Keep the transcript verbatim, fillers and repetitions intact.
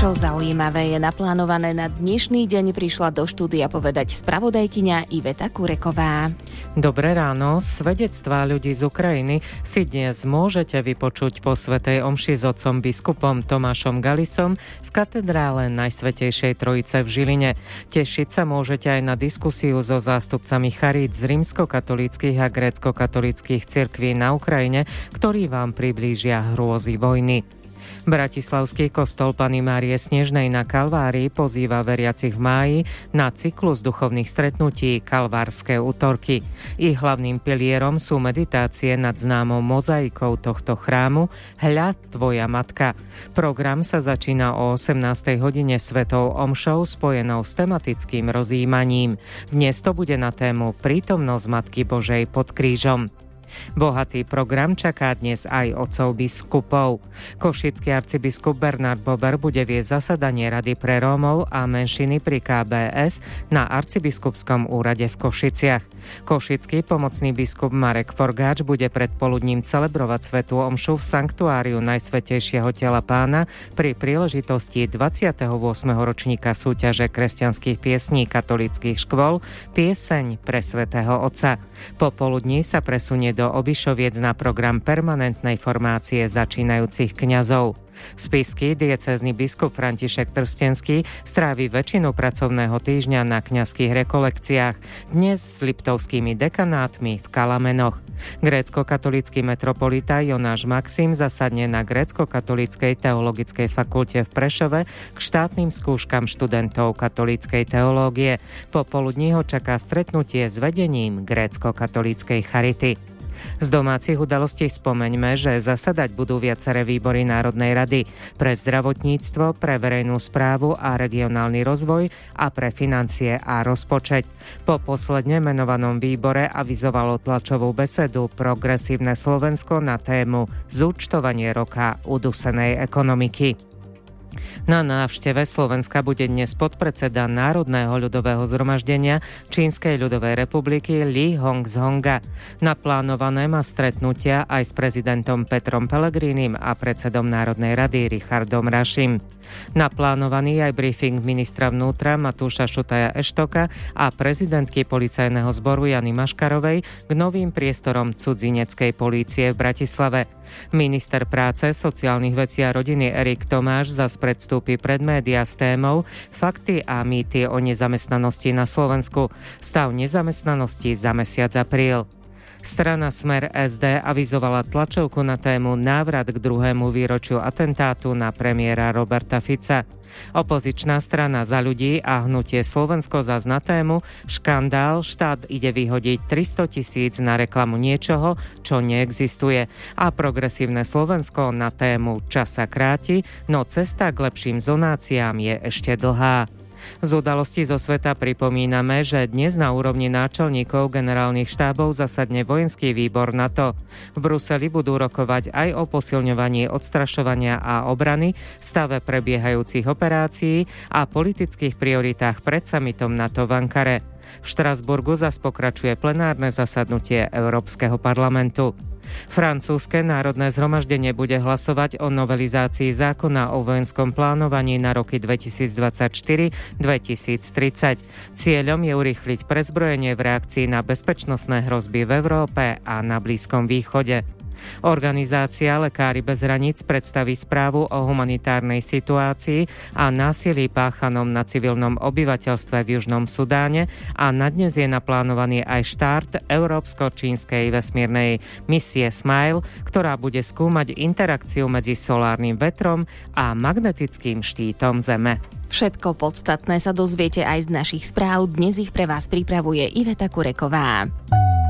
Čo zaujímavé je naplánované na dnešný deň, prišla do štúdia povedať spravodajkyňa Iveta Kureková. Dobré ráno. Svedectvá ľudí z Ukrajiny si dnes môžete vypočuť po svätej omši s otcom biskupom Tomášom Galisom v katedrále Najsvätejšej Trojice v Žiline. Tešiť sa môžete aj na diskusiu so zástupcami charít z rímskokatolíckych a gréckokatolíckych cirkví na Ukrajine, ktorí vám priblížia hrôzy vojny. Bratislavský kostol Panny Márie Snežnej na Kalvárii pozýva veriacich v máji na cyklus duchovných stretnutí Kalvárske útorky. Ich hlavným pilierom sú meditácie nad známou mozaikou tohto chrámu Hľa tvoja matka. Program sa začína o osemnástej hodine svetou omšou spojenou s tematickým rozjímaním. Dnes to bude na tému Prítomnosť Matky Božej pod krížom. Bohatý program čaká dnes aj otcov biskupov. Košický arcibiskup Bernard Bober bude viesť zasadanie Rady pre Rómov a menšiny pri ká bé es na arcibiskupskom úrade v Košiciach. Košický pomocný biskup Marek Forgáč bude predpoludním celebrovať svätú omšu v sanktuáriu Najsvätejšieho tela Pána pri príležitosti dvadsiateho ôsmeho ročníka súťaže kresťanských piesní katolíckych škôl Pieseň pre svätého Otca. Popoludní sa presunie do do Obišoviec na program permanentnej formácie začínajúcich kňazov. Spišský diecézny biskup František Trstenský strávi väčšinu pracovného týždňa na kňazských rekolekciách, dnes s liptovskými dekanátmi v Kalamenoch. Grécko-katolícky metropolita Jonáš Maxim zasadne na Grécko-katolíckej teologickej fakulte v Prešove k štátnym skúškam študentov katolíckej teológie. Popoludní ho čaká stretnutie s vedením Grécko-katolíckej charity. Z domácich udalostí spomeňme, že zasadať budú viaceré výbory Národnej rady pre zdravotníctvo, pre verejnú správu a regionálny rozvoj a pre financie a rozpočet. Po posledne menovanom výbore avizovalo tlačovú besedu Progresívne Slovensko na tému Zúčtovanie roka udusenej ekonomiky. Na návšteve Slovenska bude dnes podpredseda Národného ľudového zhromaždenia Čínskej ľudovej republiky Li Hongzhonga. Naplánované má stretnutia aj s prezidentom Petrom Pellegrinim a predsedom Národnej rady Richardom Rašim. Naplánovaný aj briefing ministra vnútra Matúša Šutaja Eštoka a prezidentky policajného zboru Jany Maškarovej k novým priestorom cudzineckej polície v Bratislave. Minister práce, sociálnych vecí a rodiny Erik Tomáš zas predstúpi pred médiá s témou Fakty a mýty o nezamestnanosti na Slovensku. Stav nezamestnanosti za mesiac apríl. Strana Smer es dé avizovala tlačovku na tému návrat k druhému výročiu atentátu na premiéra Roberta Fica. Opozičná strana Za ľudí a hnutie Slovensko zas na tému škandál, štát ide vyhodiť tristo tisíc na reklamu niečoho, čo neexistuje. A Progresívne Slovensko na tému Čas sa kráti, no cesta k lepším zonáciám je ešte dlhá. Z udalostí zo sveta pripomíname, že dnes na úrovni náčelníkov generálnych štábov zasadne vojenský výbor NATO. V Bruseli budú rokovať aj o posilňovaní odstrašovania a obrany, stave prebiehajúcich operácií a politických prioritách pred summitom NATO v Ankare. V Štrasburgu zas pokračuje plenárne zasadnutie Európskeho parlamentu. Francúzske národné zhromaždenie bude hlasovať o novelizácii zákona o vojenskom plánovaní na roky dvetisícdvadsaťštyri dvetisíctridsať. Cieľom je urýchliť prezbrojenie v reakcii na bezpečnostné hrozby v Európe a na Blízkom východe. Organizácia Lekári bez hraníc predstaví správu o humanitárnej situácii a násilí páchanom na civilnom obyvateľstve v Južnom Sudáne a na dnes je naplánovaný aj štart európsko-čínskej vesmírnej misie SMILE, ktorá bude skúmať interakciu medzi solárnym vetrom a magnetickým štítom Zeme. Všetko podstatné sa dozviete aj z našich správ. Dnes ich pre vás pripravuje Iveta Kureková.